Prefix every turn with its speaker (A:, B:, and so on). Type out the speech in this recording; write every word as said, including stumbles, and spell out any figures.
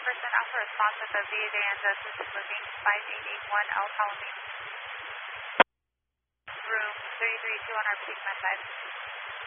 A: person Alpha response with the V A and the assisted living five eight eight one L Halloween. Room three three two on our please my side.